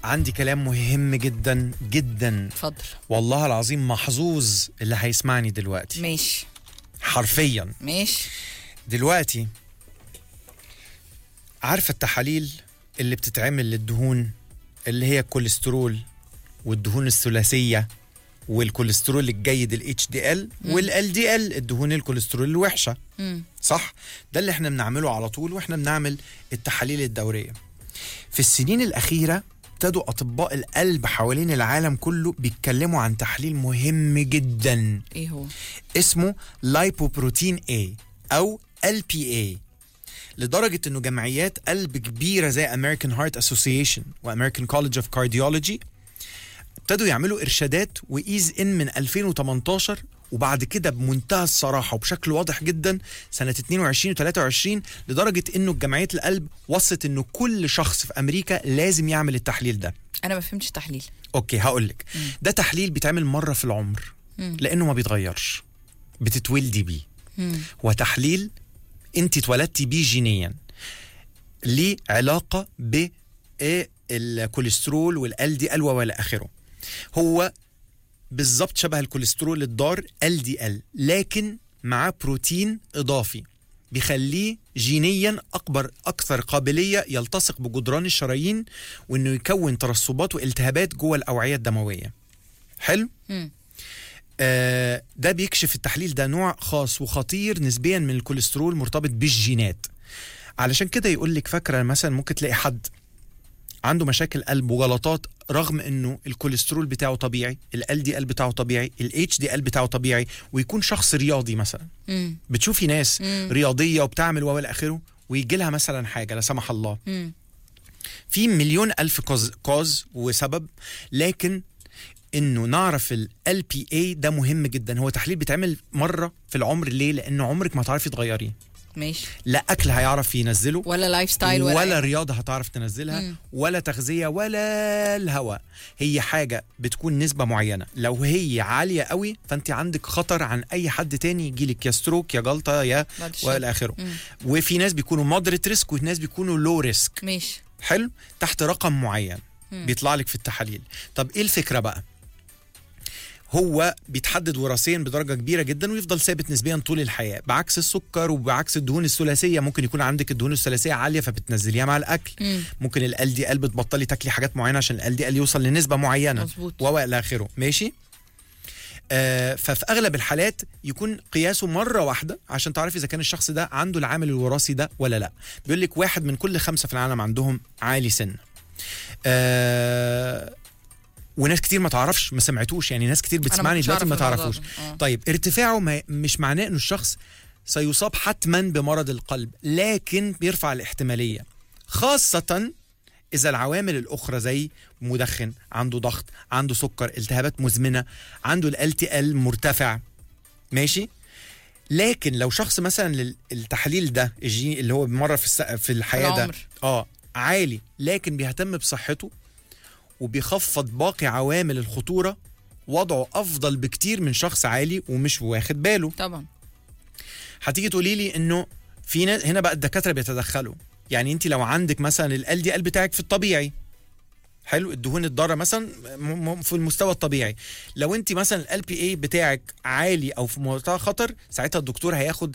عندي كلام مهم جدا جدا. اتفضل. والله العظيم محظوظ اللي هيسمعني دلوقتي. ماشي. حرفيا ماشي. دلوقتي عارفة التحاليل اللي بتتعمل للدهون اللي هي الكوليسترول والدهون الثلاثية والكوليسترول الجيد ال HDL وال LDL الدهون الكوليسترول الوحشة. صح؟ ده اللي احنا بنعمله على طول واحنا بنعمل التحاليل الدورية. في السنين الأخيرة ابتدوا أطباء القلب حوالين العالم كله بيتكلموا عن تحليل مهم جدا. ايه هو؟ اسمه لايبوبروتين A أو LPA، لدرجة انه جمعيات قلب كبيرة زي American Heart Association و American College of Cardiology ابتدوا يعملوا إرشادات وإيز إن من 2018، وبعد كده بمنتهى الصراحة وبشكل واضح جدا سنة 22 و 23، لدرجة انه جمعية القلب وصت انه كل شخص في أمريكا لازم يعمل التحليل ده. انا ما فهمتش تحليل. اوكي هقولك. ده تحليل بيتعمل مرة في العمر لانه ما بيتغيرش، بتتولدي بيه. هو تحليل انت اتولدتي بيه جينيا، ليه علاقة بالكوليسترول والال دي ال والى اخره. هو بالضبط شبه الكوليسترول الضار LDL، لكن معاه بروتين اضافي بيخليه جينيا اكثر قابلية يلتصق بجدران الشرايين وانه يكون ترسبات والتهابات جوه الاوعية الدموية. حلو؟ ده بيكشف التحليل ده نوع خاص وخطير نسبيا من الكوليسترول مرتبط بالجينات. علشان كده يقول لك فاكرة مثلا ممكن تلاقي حد عنده مشاكل قلب وجلطات رغم انه الكوليسترول بتاعه طبيعي، ال LDL بتاعه طبيعي، ال HDL بتاعه طبيعي، ويكون شخص رياضي مثلا. بتشوفي ناس رياضية وبتعمل والى اخره ويجي لها مثلا حاجة لا سمح الله. في مليون ألف كوز وسبب، لكن انه نعرف ال LPA ده مهم جدا. هو تحليل بيتعمل مرة في العمر. ليه؟ لانه عمرك ما تعرفي تغيريه. ماشي. لا اكل هيعرف ينزله، ولا لايف ستايل، ولا رياضه هتعرف تنزلها، ولا تغذيه، ولا الهواء. هي حاجه بتكون نسبه معينه. لو هي عاليه قوي فانت عندك خطر عن اي حد تاني يجيلك يا ستروك يا جلطه يا والى اخره. وفي ناس بيكونوا مودريت ريسك وناس بيكونوا لو ريسك. ماشي. حلو. تحت رقم معين بيطلع لك في التحاليل. طب ايه الفكره بقى؟ هو بيتحدد وراثيا بدرجة كبيرة جدا ويفضل ثابت نسبيا طول الحياة، بعكس السكر وبعكس الدهون الثلاثية. ممكن يكون عندك الدهون الثلاثية عالية فبتنزليها مع الأكل. ممكن ال LDL بتبطلي تاكلي حاجات معينة عشان ال LDL يوصل لنسبة معينة وإلى آخره. ماشي. ففي أغلب الحالات يكون قياسه مرة واحدة عشان تعرفي إذا كان الشخص ده عنده العامل الوراثي ده ولا لا. بيقول لك 1 من كل 5 في العالم عندهم عالي سن. وناس كتير ما تعرفش، ما سمعتوش، يعني ناس كتير بتسمعني دلوقتي ما تعرفوش. طيب ارتفاعه مش معناه انه الشخص سيصاب حتما بمرض القلب، لكن بيرفع الاحتمالية، خاصة إذا العوامل الأخرى زي مدخن، عنده ضغط، عنده سكر، التهابات مزمنة، عنده ال LTL مرتفع. ماشي. لكن لو شخص مثلا التحليل ده اللي هو مرة في الحياة ده عالي، لكن بيهتم بصحته وبيخفض باقي عوامل الخطورة، وضعه أفضل بكتير من شخص عالي ومش واخد باله. طبعا. هتيجي تقولي لي إنه في ناس هنا بقى الدكاترة بيتدخلوا. يعني أنت لو عندك مثلا ال LDL بتاعك في الطبيعي، حلو، الدهون الضارة مثلا في المستوى الطبيعي، لو أنت مثلا ال LPA بتاعك عالي أو في منطقة خطر، ساعتها الدكتور هياخد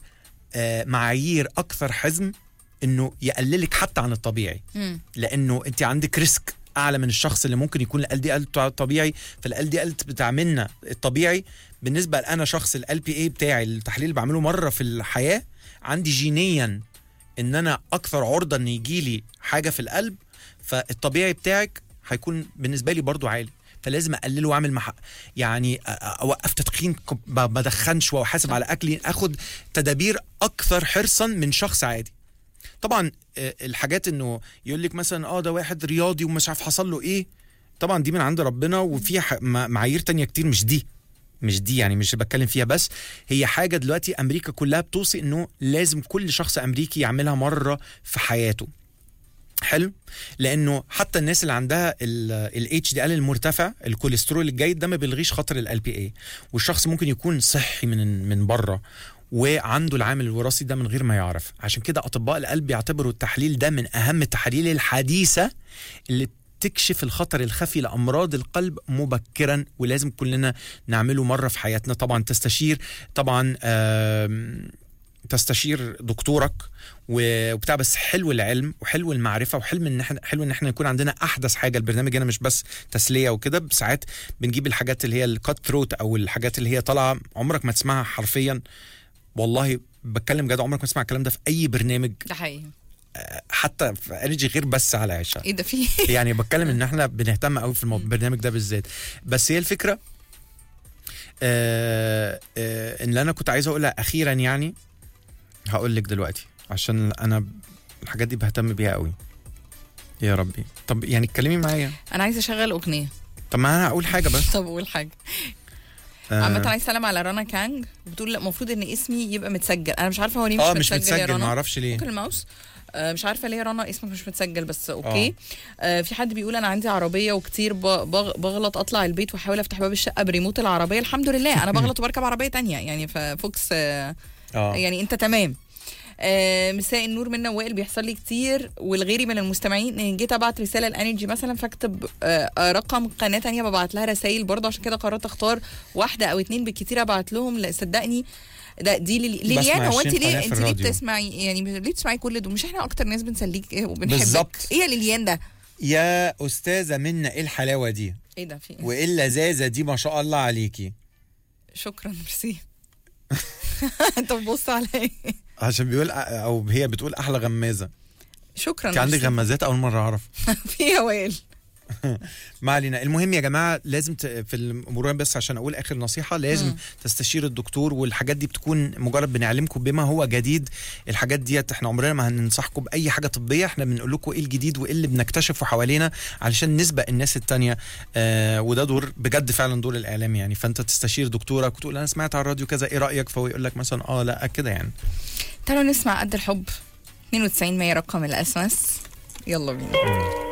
معايير أكثر حزم إنه يقللك حتى عن الطبيعي. لأنه أنت عندك ريسك اعلى من الشخص اللي ممكن يكون ال LDL طبيعي. فال LDL بتاع منا الطبيعي بالنسبه لانا شخص ال LPA بتاعي التحليل اللي بعمله مره في الحياه عندي جينيا ان انا اكثر عرضه ان يجي لي حاجه في القلب، فالطبيعي بتاعك هيكون بالنسبه لي برضو عالي، فلازم اقلله واعمل يعني اوقف تدخين، ما بدخنش واحاسب على اكلي، اخد تدابير اكثر حرصا من شخص عادي. طبعا الحاجات انه يقول لك مثلا ده واحد رياضي ومش عارف حصل له ايه، طبعا دي من عند ربنا، وفي معايير تانية كتير مش دي يعني مش بتكلم فيها، بس هي حاجة دلوقتي امريكا كلها بتوصي انه لازم كل شخص امريكي يعملها مرة في حياته. حلو. لانه حتى الناس اللي عندها ال HDL المرتفع، الكوليسترول الجيد ده ما بيلغيش خطر ال LPA، والشخص ممكن يكون صحي من بره وعنده العامل الوراثي ده من غير ما يعرف. عشان كده أطباء القلب يعتبروا التحليل ده من أهم التحاليل الحديثة اللي بتكشف الخطر الخفي لأمراض القلب مبكرا، ولازم كلنا نعمله مرة في حياتنا. طبعا تستشير دكتورك وبتاع. بس حلو العلم وحلو المعرفه وحلو ان احنا يكون عندنا احدث حاجه. البرنامج هنا مش بس تسليه وكده، ساعات بنجيب الحاجات اللي هي الكات ثروت او الحاجات اللي هي طالعه عمرك ما تسمعها حرفيا. والله بتكلم جد، عمرك ما تسمع الكلام ده في اي برنامج. ده حقيقي. حتى في انرجي غير بس على عشاء. ايه ده فيه؟ يعني بتكلم ان احنا بنهتم قوي في البرنامج ده بالذات. بس هي الفكره ان اللي انا كنت عايز اقولها اخيرا، يعني هقول لك دلوقتي عشان انا الحاجات دي بهتم بيها قوي. يا ربي، طب يعني اتكلمي معايا. انا عايزه اشغل اغنيه. طب ما انا اقول حاجه بس. طب اقول حاجه. عامة عايز اسلم على رنا كانج، بتقول لا المفروض ان اسمي يبقى متسجل. انا مش عارفه هو ليه مش متسجل يا رنا. ما اعرفش ليه. ممكن الماوس. مش عارفه ليه رنا اسمك مش متسجل، بس اوكي. في حد بيقول انا عندي عربيه وكتير بغلط اطلع البيت واحاول افتح باب الشقه بريموت العربيه. الحمد لله انا بغلط وبركب عربيه تانية يعني ففوكس. يعني انت تمام. مساء النور من وائل. بيحصل لي كتير والغيري من المستمعين ان جيت ابعت رساله لانرجي مثلا فاكتب رقم قناه تانية ببعت لها رسائل برضه، عشان كده قررت اختار واحده او اتنين بالكتير ابعت لهم. لا صدقني دي ليليان. هو انت ليه بتسمعي يعني ليه بتسمعي كل دول؟ مش احنا اكتر ناس بنسليك وبنحبك بالظبط. ايه يا ليليان ده يا استاذه منى؟ ايه الحلاوه دي؟ ايه ده في وايه اللذاذه دي؟ ما شاء الله عليكي. شكرا ميرسي. انت بتبص على ايه؟ عشان بيقول او هي بتقول احلى غمازه. شكرا. انت عندك غمازات؟ اول مره اعرف. في وائل. ما علينا. المهم يا جماعه لازم في المرور، بس عشان اقول اخر نصيحه، لازم تستشير الدكتور. والحاجات دي بتكون مجرد بنعلمكم بما هو جديد. الحاجات ديت احنا عمرنا ما هننصحكم باي حاجه طبيه، احنا بنقول لكم ايه الجديد وايه اللي بنكتشفه حوالينا علشان نسبق الناس التانية. وده دور بجد فعلا دور الاعلام يعني. فانت تستشير دكتورك وتقول انا سمعت على الراديو كذا، ايه رايك؟ فهو يقول لك مثلا لا كده يعني. تعالوا نسمع قد الحب 92 100 رقم الاسمس. يلا بينا.